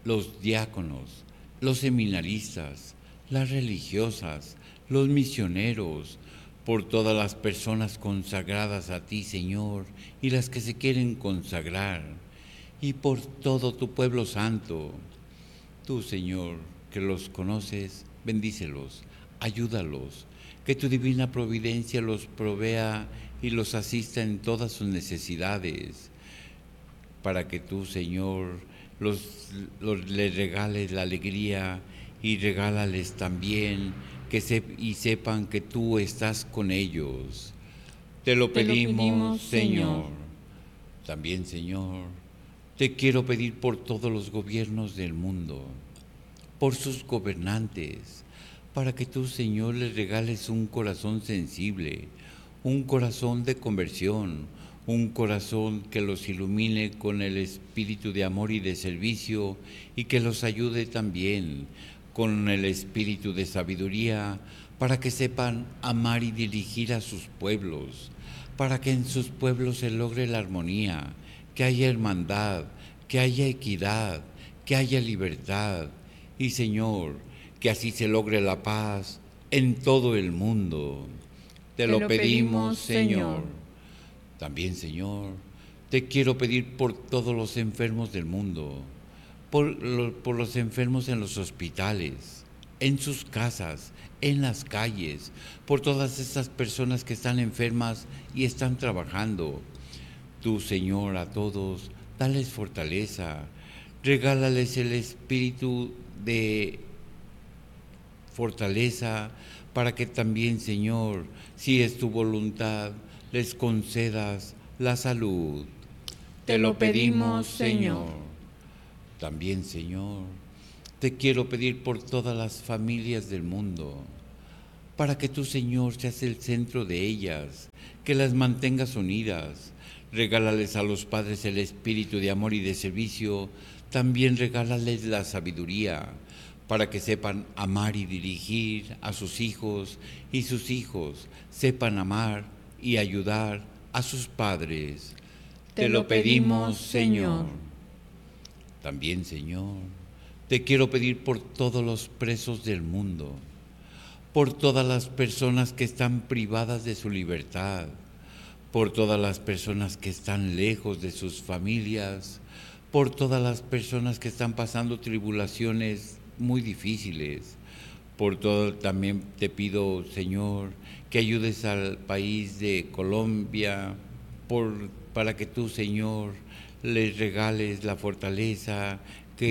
los diáconos, los seminaristas, las religiosas, los misioneros, por todas las personas consagradas a ti, Señor, y las que se quieren consagrar, y por todo tu pueblo santo. Tú, Señor, que los conoces, bendícelos, ayúdalos, que tu divina providencia los provea y los asista en todas sus necesidades, para que tú, Señor, les regales la alegría y regálales también y sepan que tú estás con ellos. Te lo pedimos, Señor. También, Señor, te quiero pedir por todos los gobiernos del mundo, por sus gobernantes, para que tú, Señor, les regales un corazón sensible, un corazón de conversión, un corazón que los ilumine con el espíritu de amor y de servicio y que los ayude también con el espíritu de sabiduría para que sepan amar y dirigir a sus pueblos, para que en sus pueblos se logre la armonía, que haya hermandad, que haya equidad, que haya libertad y, Señor, que así se logre la paz en todo el mundo. Te lo pedimos, Señor. También, Señor, te quiero pedir por todos los enfermos del mundo, por los enfermos en los hospitales, en sus casas, en las calles, por todas estas personas que están enfermas y están trabajando. Tú, Señor, a todos, dales fortaleza, regálales el espíritu de fortaleza para que también, Señor, si es tu voluntad, les concedas la salud. Te lo pedimos, Señor. También, Señor, te quiero pedir por todas las familias del mundo, para que tú, Señor, seas el centro de ellas, que las mantengas unidas. Regálales a los padres el espíritu de amor y de servicio, también regálales la sabiduría, para que sepan amar y dirigir a sus hijos y sus hijos sepan amar y ayudar a sus padres. Te lo pedimos, Señor. También, Señor, te quiero pedir por todos los presos del mundo, por todas las personas que están privadas de su libertad, por todas las personas que están lejos de sus familias, por todas las personas que están pasando tribulaciones muy difíciles. Por todo también te pido, Señor, que ayudes al país de Colombia, para que tú, Señor, les regales la fortaleza,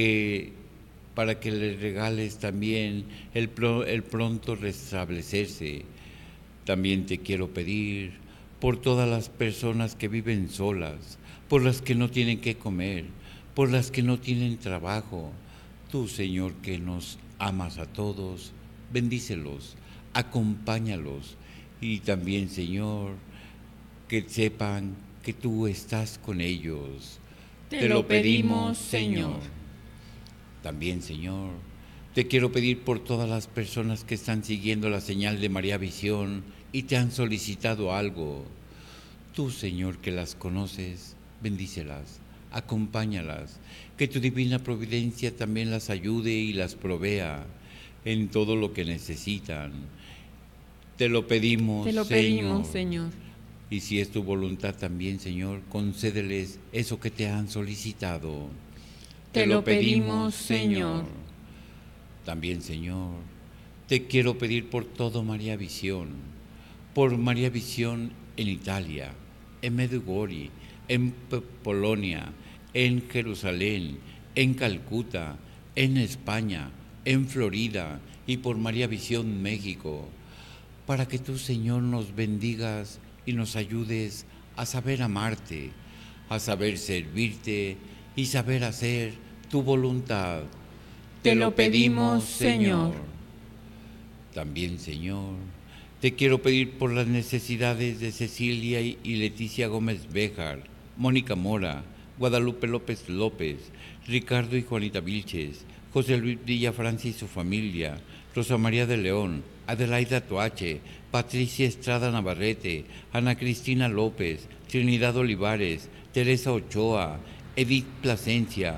para que les regales también el pronto restablecerse. También te quiero pedir por todas las personas que viven solas, por las que no tienen qué comer, por las que no tienen trabajo. Tú, Señor, que nos amas a todos, bendícelos, acompáñalos y también, Señor, que sepan que tú estás con ellos. Te lo pedimos, Señor. También, Señor, te quiero pedir por todas las personas que están siguiendo la señal de María Visión y te han solicitado algo. Tú, Señor, que las conoces, bendícelas, acompáñalas, que tu divina providencia también las ayude y las provea en todo lo que necesitan. Te lo pedimos, Señor. Y si es tu voluntad también, Señor, concédeles eso que te han solicitado. Te lo pedimos, Señor. También, Señor, te quiero pedir por todo María Visión, por María Visión en Italia, en Medjugorje, en Polonia, en Jerusalén, en Calcuta, en España, en Florida y por María Visión México, para que tú, Señor, nos bendigas y nos ayudes a saber amarte, a saber servirte y saber hacer tu voluntad. Te lo pedimos, Señor. También, Señor, te quiero pedir por las necesidades de Cecilia y Leticia Gómez Béjar, Mónica Mora, Guadalupe López López, Ricardo y Juanita Vilches, José Luis Villafrancia y su familia, Rosa María de León, Adelaida Toache, Patricia Estrada Navarrete, Ana Cristina López, Trinidad Olivares, Teresa Ochoa, Edith Plasencia,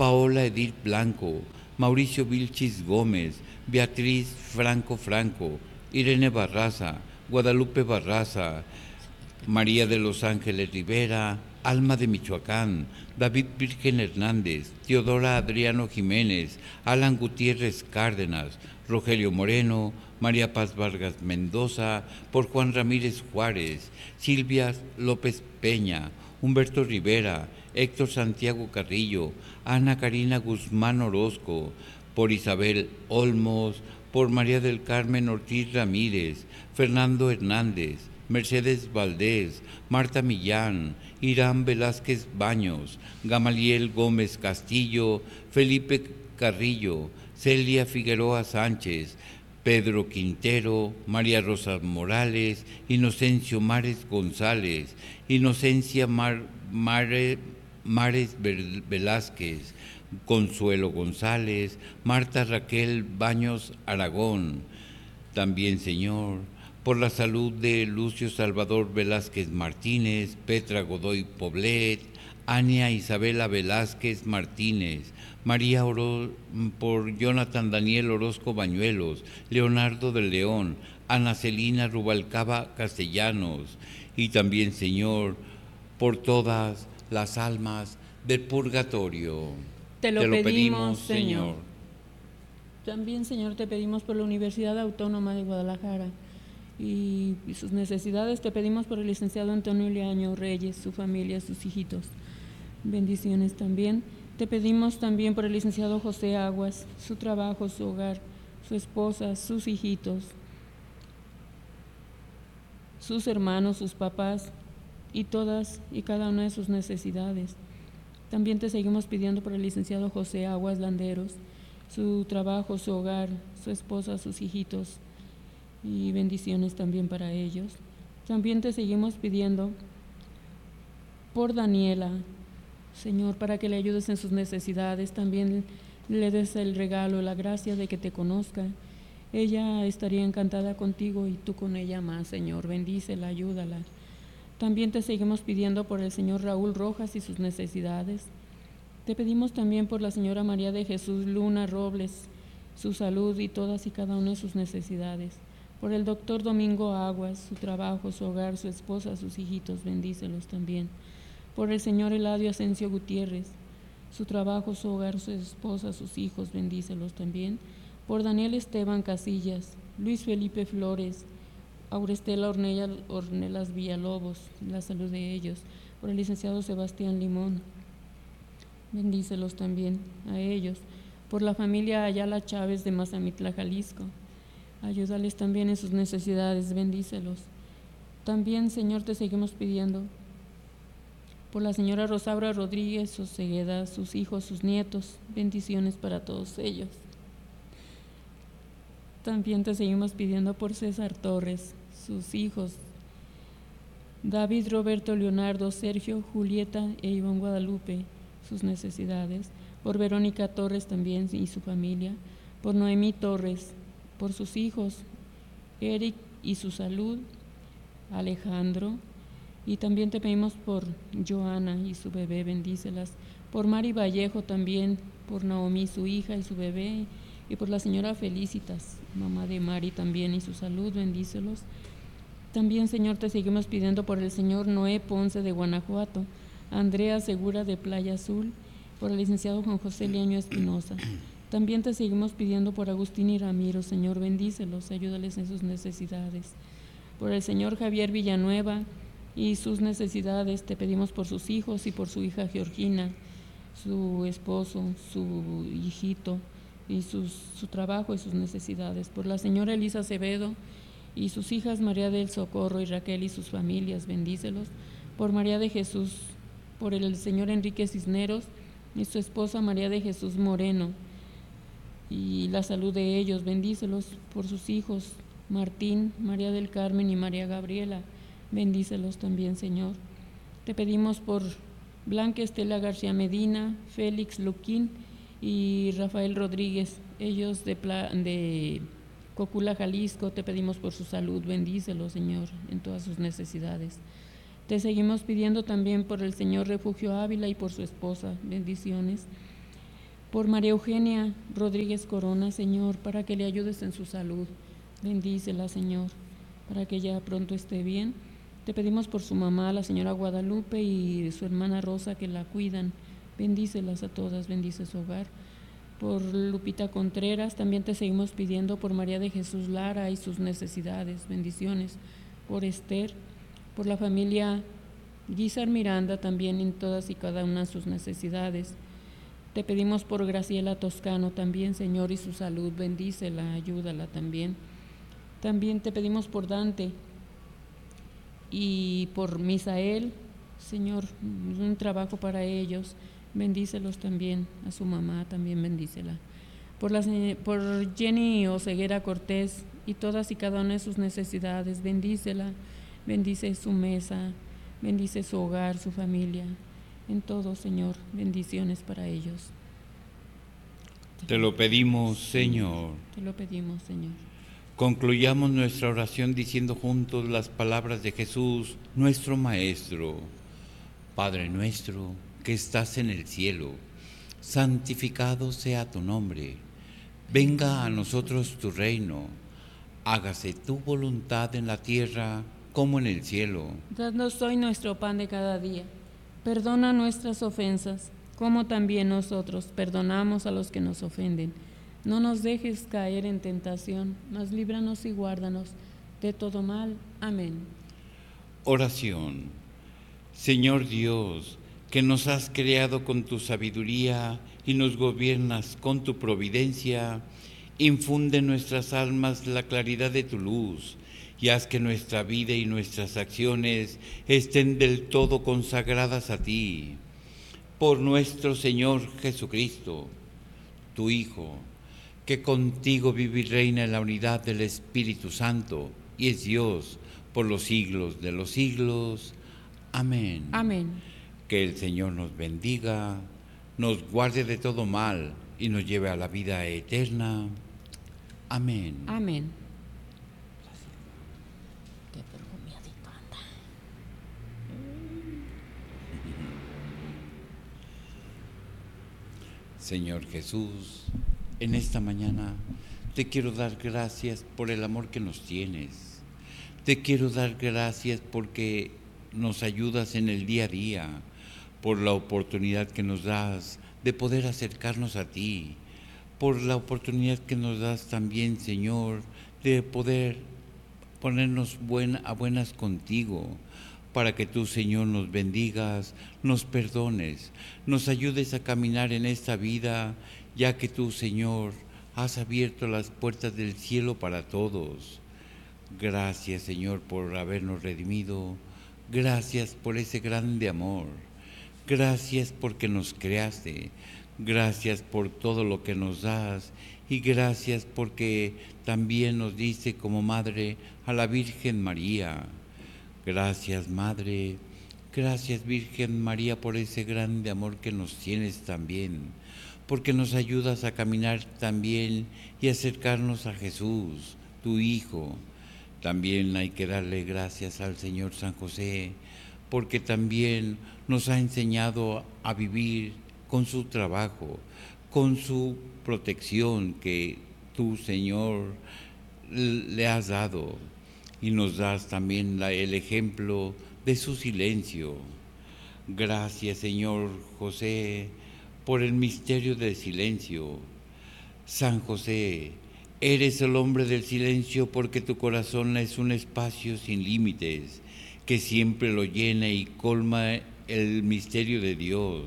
Paola Edith Blanco, Mauricio Vilchis Gómez, Beatriz Franco, Irene Barraza, Guadalupe Barraza, María de los Ángeles Rivera, Alma de Michoacán, David Virgen Hernández, Teodora Adriano Jiménez, Alan Gutiérrez Cárdenas, Rogelio Moreno, María Paz Vargas Mendoza, por Juan Ramírez Juárez, Silvia López Peña, Humberto Rivera, Héctor Santiago Carrillo, Ana Karina Guzmán Orozco, por Isabel Olmos, por María del Carmen Ortiz Ramírez, Fernando Hernández, Mercedes Valdés, Marta Millán, Irán Velázquez Baños, Gamaliel Gómez Castillo, Felipe Carrillo, Celia Figueroa Sánchez, Pedro Quintero, María Rosa Morales, Inocencio Mares González, Inocencia Mares Velázquez, Consuelo González, Marta Raquel Baños Aragón. También, Señor, por la salud de Lucio Salvador Velázquez Martínez, Petra Godoy Poblet, Ania Isabela Velázquez Martínez, María por Jonathan Daniel Orozco Bañuelos, Leonardo de León, Ana Celina Rubalcaba Castellanos, y también, Señor, por todas las almas del purgatorio. Te lo pedimos, Señor. También, Señor, te pedimos por la Universidad Autónoma de Guadalajara y sus necesidades. Te pedimos por el licenciado Antonio Leaño Reyes, su familia, sus hijitos. Bendiciones también. Te pedimos también por el licenciado José Aguas, su trabajo, su hogar, su esposa, sus hijitos, sus hermanos, sus papás y todas y cada una de sus necesidades. También te seguimos pidiendo por el licenciado José Aguas Landeros, su trabajo, su hogar, su esposa, sus hijitos, y bendiciones también para ellos. También te seguimos pidiendo por Daniela, Señor, para que le ayudes en sus necesidades, también le des el regalo, la gracia de que te conozca. Ella estaría encantada contigo y tú con ella más, Señor. Bendícela, ayúdala. También te seguimos pidiendo por el señor Raúl Rojas y sus necesidades. Te pedimos también por la señora María de Jesús Luna Robles, su salud y todas y cada una de sus necesidades. Por el doctor Domingo Aguas, su trabajo, su hogar, su esposa, sus hijitos, bendícelos también. Por el señor Eladio Asensio Gutiérrez, su trabajo, su hogar, su esposa, sus hijos, bendícelos también. Por Daniel Esteban Casillas, Luis Felipe Flores, Aurestela Ornelas Villalobos, la salud de ellos. Por el licenciado Sebastián Limón, bendícelos también a ellos. Por la familia Ayala Chávez de Mazamitla, Jalisco, ayúdales también en sus necesidades, bendícelos. También, Señor, te seguimos pidiendo por la señora Rosaura Rodríguez Osegueda, sus hijos, sus nietos, bendiciones para todos ellos. También te seguimos pidiendo por César Torres, sus hijos, David Roberto Leonardo, Sergio, Julieta e Iván Guadalupe, sus necesidades. Por Verónica Torres también y su familia. Por Noemí Torres, por sus hijos, Eric y su salud, Alejandro. Y también te pedimos por Joana y su bebé, bendícelas. Por Mari Vallejo también, por Naomi, su hija y su bebé. Y por la señora Felicitas, mamá de Mari también y su salud, bendícelos. También, Señor, te seguimos pidiendo por el señor Noé Ponce de Guanajuato, Andrea Segura de Playa Azul, por el licenciado Juan José Leaño Espinosa. También te seguimos pidiendo por Agustín y Ramiro, Señor, bendícelos, ayúdales en sus necesidades. Por el señor Javier Villanueva y sus necesidades, te pedimos por sus hijos y por su hija Georgina, su esposo, su hijito, y su trabajo y sus necesidades. Por la señora Elisa Acevedo y sus hijas María del Socorro y Raquel y sus familias, bendícelos. Por María de Jesús, por el señor Enrique Cisneros y su esposa María de Jesús Moreno y la salud de ellos, bendícelos. Por sus hijos Martín, María del Carmen y María Gabriela, bendícelos también, Señor. Te pedimos por Blanca Estela García Medina, Félix Luquín y Rafael Rodríguez, ellos de Cocula, Jalisco. Te pedimos por su salud, bendícelos, Señor, en todas sus necesidades. Te seguimos pidiendo también por el señor Refugio Ávila y por su esposa, bendiciones. Por María Eugenia Rodríguez Corona, Señor, para que le ayudes en su salud. Bendícela, Señor, para que ella pronto esté bien. Te pedimos por su mamá, la señora Guadalupe, y su hermana Rosa, que la cuidan. Bendícelas a todas, bendice su hogar. Por Lupita Contreras, también te seguimos pidiendo por María de Jesús Lara y sus necesidades, bendiciones. Por Esther, por la familia Guizar Miranda, también en todas y cada una de sus necesidades. Te pedimos por Graciela Toscano también, Señor, y su salud, bendícela, ayúdala también. También te pedimos por Dante y por Misael, Señor, un trabajo para ellos, bendícelos también, a su mamá también bendícela. Por Jenny Oseguera Cortés y todas y cada una de sus necesidades, bendícela, bendice su mesa, bendice su hogar, su familia, en todo, Señor, bendiciones para ellos. Te lo pedimos, Señor. Te lo pedimos, Señor. Concluyamos nuestra oración diciendo juntos las palabras de Jesús, nuestro Maestro. Padre nuestro, que estás en el cielo, santificado sea tu nombre. Venga a nosotros tu reino. Hágase tu voluntad en la tierra como en el cielo. Danos hoy nuestro pan de cada día. Perdona nuestras ofensas, como también nosotros perdonamos a los que nos ofenden. No nos dejes caer en tentación, mas líbranos y guárdanos de todo mal. Amén. Oración. Señor Dios, que nos has creado con tu sabiduría y nos gobiernas con tu providencia, infunde en nuestras almas la claridad de tu luz y haz que nuestra vida y nuestras acciones estén del todo consagradas a ti. Por nuestro Señor Jesucristo, tu Hijo, que contigo vive y reina en la unidad del Espíritu Santo y es Dios por los siglos de los siglos. Amén. Amén. Que el Señor nos bendiga, nos guarde de todo mal y nos lleve a la vida eterna. Amén. Amén. Qué perfumiadito anda. Señor Jesús, en esta mañana te quiero dar gracias por el amor que nos tienes. Te quiero dar gracias porque nos ayudas en el día a día, por la oportunidad que nos das de poder acercarnos a ti, por la oportunidad que nos das también, Señor, de poder ponernos a buenas contigo, para que tú, Señor, nos bendigas, nos perdones, nos ayudes a caminar en esta vida, ya que tú, Señor, has abierto las puertas del cielo para todos. Gracias, Señor, por habernos redimido. Gracias por ese grande amor. Gracias porque nos creaste. Gracias por todo lo que nos das. Y gracias porque también nos diste como madre a la Virgen María. Gracias, Madre. Gracias, Virgen María, por ese grande amor que nos tienes también. Porque nos ayudas a caminar también y acercarnos a Jesús, tu Hijo. También hay que darle gracias al Señor San José, porque también nos ha enseñado a vivir con su trabajo, con su protección que tú, Señor, le has dado. Y nos das también el ejemplo de su silencio. Gracias, Señor José, por el misterio del silencio. San José, eres el hombre del silencio porque tu corazón es un espacio sin límites que siempre lo llena y colma el misterio de Dios.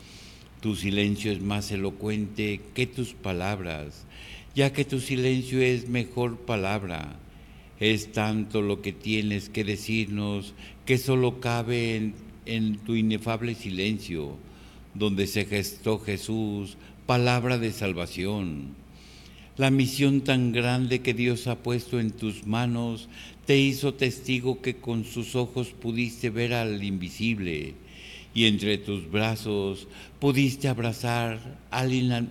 Tu silencio es más elocuente que tus palabras, ya que tu silencio es mejor palabra. Es tanto lo que tienes que decirnos que solo cabe en tu inefable silencio, donde se gestó Jesús, palabra de salvación. La misión tan grande que Dios ha puesto en tus manos te hizo testigo que con sus ojos pudiste ver al invisible y entre tus brazos pudiste abrazar al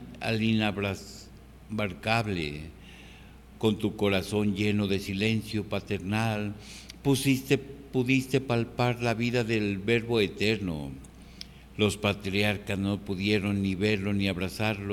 inabarcable. Con tu corazón lleno de silencio paternal pudiste palpar la vida del Verbo eterno. Los patriarcas no pudieron ni verlo ni abrazarlo,